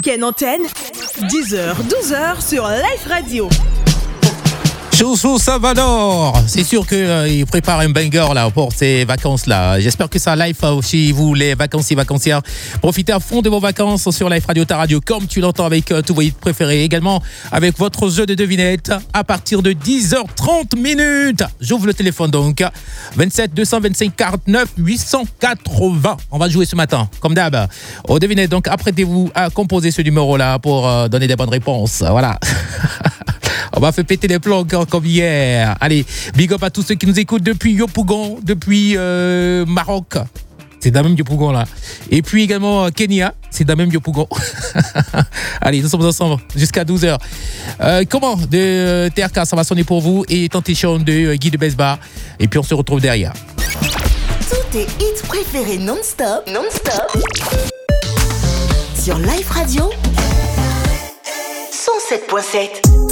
week-end antenne, 10h, 12h sur Life Radio. Chouchou Salvador, c'est sûr qu'il prépare un banger là pour ces vacances là. J'espère que ça live aussi vous les vacanciers, vacancières. Profitez à fond de vos vacances sur Life Radio, ta radio comme tu l'entends avec tous vos hits préférés. Également avec votre jeu de devinettes à partir de 10h30 minutes. J'ouvre le téléphone donc 27 225 49 880. On va jouer ce matin comme d'hab aux devinettes. Donc apprêtez-vous à composer ce numéro là pour donner des bonnes réponses. Voilà. On va faire péter les plombs encore comme hier. Allez, big up à tous ceux qui nous écoutent depuis Yopougon, depuis Maroc. C'est dans même Yopougon là. Et puis également Kenya, c'est dans même Yopougon. Allez, nous sommes ensemble jusqu'à 12h. Comment de TRK, ça va sonner pour vous et Temptation de Guy de Besbar. Et puis on se retrouve derrière. Tous tes hits préférés non-stop sur Life Radio 107.7.